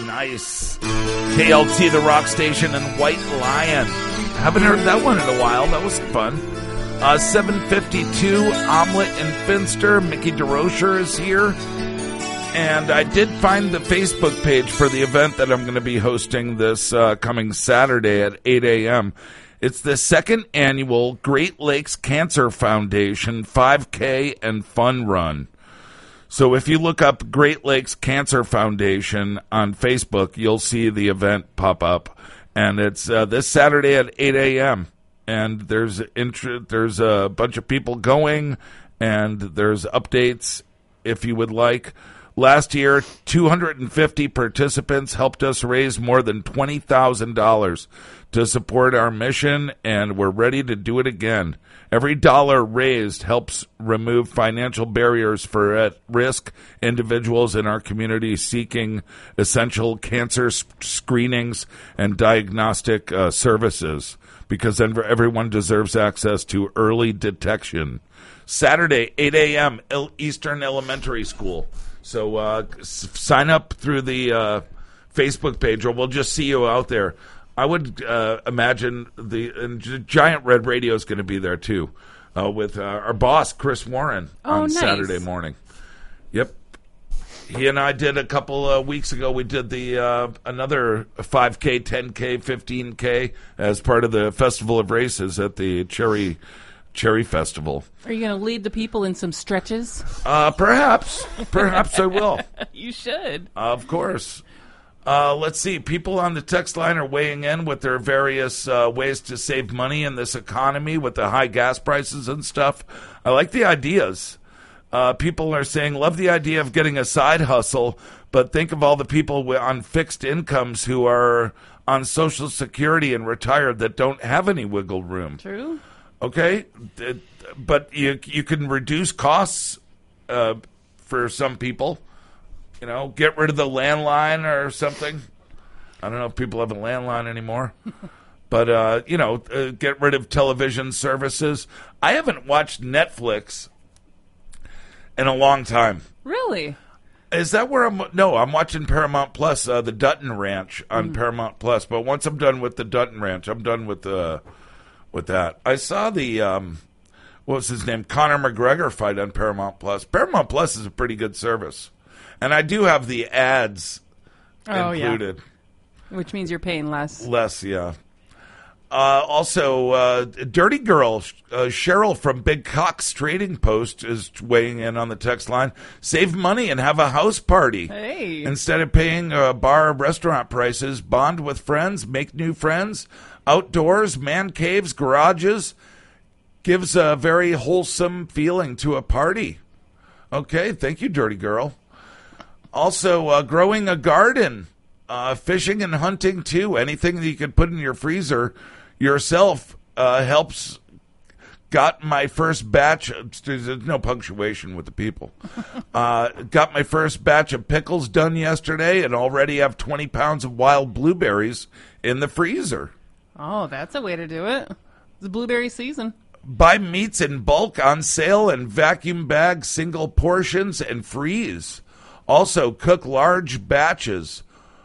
Nice. KLT, the rock station, and White Lion. Haven't heard that one in a while. That was fun. 752, Omelet and Finster. Mickey DeRocher is here. And I did find the Facebook page for the event that I'm going to be hosting this coming Saturday at 8 a.m. It's the second annual Great Lakes Cancer Foundation 5K and Fun Run. So if you look up Great Lakes Cancer Foundation on Facebook, you'll see the event pop up. And it's this Saturday at 8 a.m. And there's a bunch of people going, and there's updates if you would like. Last year, 250 participants helped us raise more than $20,000 to support our mission, and we're ready to do it again. Every dollar raised helps remove financial barriers for at-risk individuals in our community seeking essential cancer screenings and diagnostic services, because everyone deserves access to early detection. Saturday, 8 a.m., Eastern Elementary School. So sign up through the Facebook page, or we'll just see you out there. I would imagine the Giant Red Radio is going to be there, too, with our boss, Chris Warren, on Saturday morning. Yep. He and I did a couple of weeks ago, we did the another 5K, 10K, 15K as part of the Festival of Races at the Cherry Festival. Are you going to lead the people in some stretches? Perhaps I will. You should. Of course. Let's see. People on the text line are weighing in with their various ways to save money in this economy with the high gas prices and stuff. I like the ideas. People are saying, love the idea of getting a side hustle, but think of all the people on fixed incomes who are on Social Security and retired that don't have any wiggle room. True. Okay, but you can reduce costs for some people. You know, get rid of the landline or something. I don't know if people have a landline anymore. But, get rid of television services. I haven't watched Netflix in a long time. Really? Is that where I'm watching Paramount Plus, the Dutton Ranch on Paramount Plus. But once I'm done with the Dutton Ranch, I'm done with that. I saw the, what was his name? Conor McGregor fight on Paramount Plus. Paramount Plus is a pretty good service. And I do have the ads included. Yeah. Which means you're paying less. Less, yeah. Also, Dirty Girl, Cheryl from Big Cox Trading Post is weighing in on the text line. Save money and have a house party. Hey. Instead of paying bar or restaurant prices, bond with friends, make new friends. Outdoors, man caves, garages. Gives a very wholesome feeling to a party. Okay, thank you, Dirty Girl. Also, growing a garden, fishing and hunting, too. Anything that you can put in your freezer yourself helps. Got my first batch. There's no punctuation with the people. Got my first batch of pickles done yesterday and already have 20 pounds of wild blueberries in the freezer. Oh, that's a way to do it. It's blueberry season. Buy meats in bulk on sale and vacuum bag single portions and freeze. Also, cook large batches.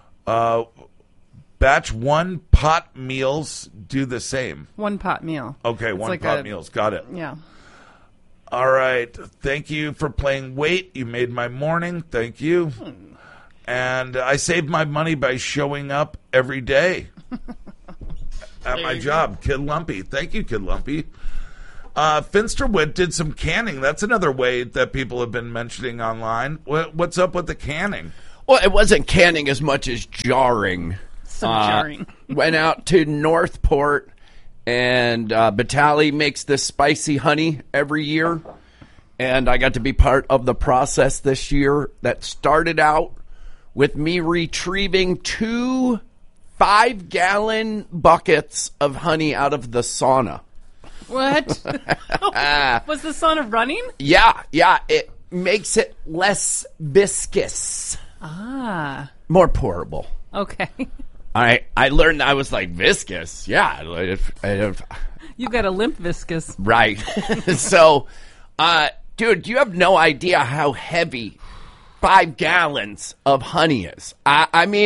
Batch one pot meals do the same. One pot meal. Okay, it's one like pot meals. Got it. Yeah. All right. Thank you for playing Wait. You made my morning. Thank you. And I saved my money by showing up every day at my job. Kid Lumpy. Thank you, Kid Lumpy. Finsterwood did some canning. That's another way that people have been mentioning online. What's up with the canning? Well, it wasn't canning as much as jarring. Some jarring. Went out to Northport, and Batali makes this spicy honey every year. And I got to be part of the process this year that started out with me retrieving 2 5-gallon buckets of honey out of the sauna. What? Was the sauna running? Yeah. It makes it less viscous. Ah. More pourable. Okay. I learned, I was like, viscous? Yeah. You've got a limp viscous. Right. So, dude, you have no idea how heavy 5 gallons of honey is. I mean,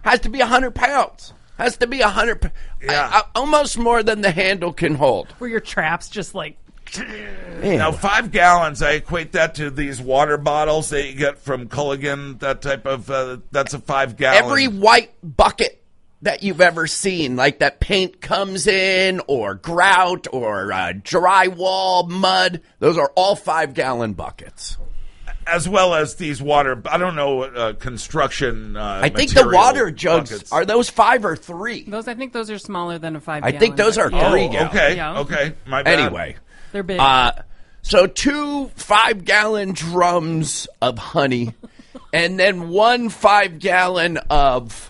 Has to be 100 pounds. Has to be 100. Yeah. Almost more than the handle can hold. Were your traps just like... Now, 5 gallons, I equate that to these water bottles that you get from Culligan, that type of, that's a 5 gallon. Every white bucket that you've ever seen, like that paint comes in, or grout, or drywall, mud, those are all 5 gallon buckets. As well as these water, I don't know, construction I think the water jugs, buckets. are those 5 or 3? I think those are smaller than a 5 I gallon. think those are bucket. 3 gallons. Okay, Yeah. okay, my bad. Anyway. They're big. So 2 5-gallon drums of honey, and then 1 5-gallon of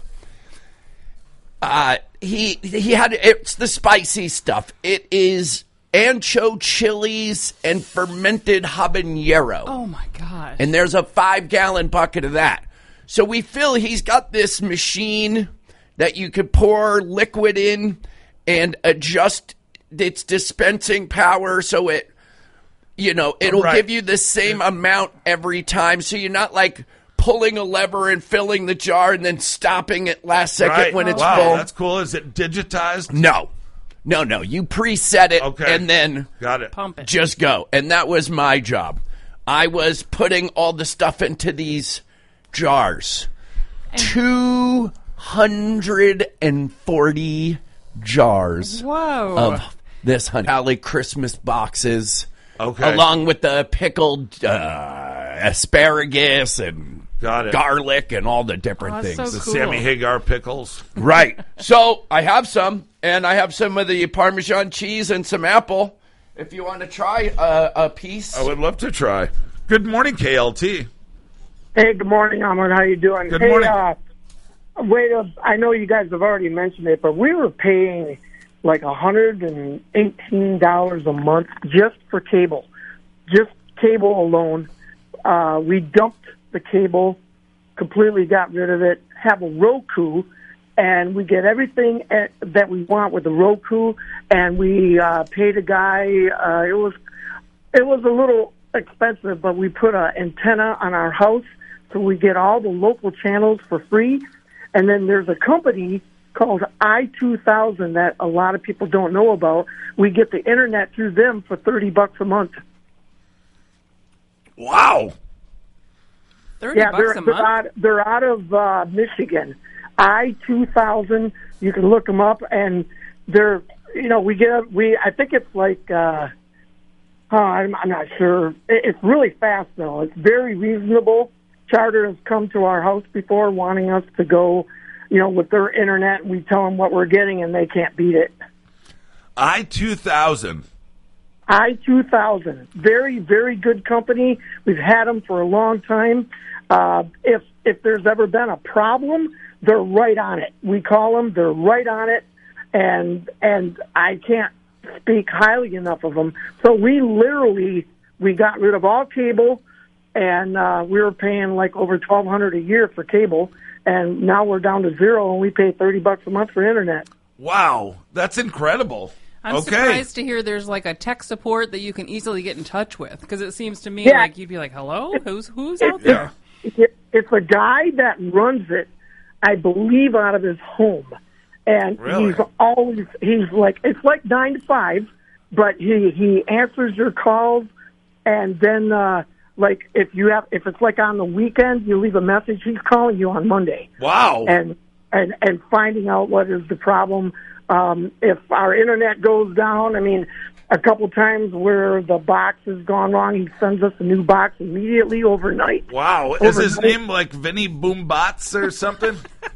he had, it's the spicy stuff. It is ancho chilies and fermented habanero. Oh my gosh. And there's a 5-gallon bucket of that. So he's got this machine that you could pour liquid in and adjust its dispensing power so it'll Right. give you the same amount every time. So you're not like pulling a lever and filling the jar and then stopping it last second Right. when it's wow, full. that's cool. Is it digitized? No. You preset it Okay. and then Got it. Pump it. just go. And that was my job. I was putting all the stuff into these jars. 240 jars Whoa. of this Honey Valley Christmas boxes. Okay. Along with the pickled asparagus and Got it. garlic and all the different Oh, that's things. so The cool. Sammy Hagar pickles. Right. So I have some, and I have some of the Parmesan cheese and some apple. If you want to try a piece. I would love to try. Good morning, KLT. Hey, good morning, Ahmed. How you doing? Good morning. I know you guys have already mentioned it, but we were paying like $118 a month just for cable. Just cable alone. We dumped the cable, completely got rid of it, have a Roku, and we get everything that we want with the Roku, and we paid a guy. It was a little expensive, but we put an antenna on our house, so we get all the local channels for free. And then there's a company called i2000 that a lot of people don't know about. We get the internet through them for $30 a month. Wow. 30 bucks a month? They're out of Michigan. i2000. You can look them up, and they're I think it's like I'm not sure. It's really fast though. It's very reasonable. Charter has come to our house before, wanting us to go, with their internet. We tell them what we're getting, and they can't beat it. i2000. i2000, very, very good company. We've had them for a long time. If there's ever been a problem, they're right on it. We call them, they're right on it, and I can't speak highly enough of them. So we got rid of all cable, and we were paying like over $1,200 a year for cable, and now we're down to zero, and we pay $30 a month for internet. Wow, that's incredible. I'm okay. surprised to hear there's like a tech support that you can easily get in touch with, because it seems to me Yeah. like you'd be like, hello? Who's out there? It's a guy that runs it, I believe, out of his home. And Really? he's like, it's like 9 to 5, but he answers your calls, and then like if it's like on the weekend, you leave a message, he's calling you on Monday. Wow. And finding out what is the problem. If our internet goes down, I mean, a couple times where the box has gone wrong, he sends us a new box immediately overnight. Wow. Is his name like Vinny Boombots or something?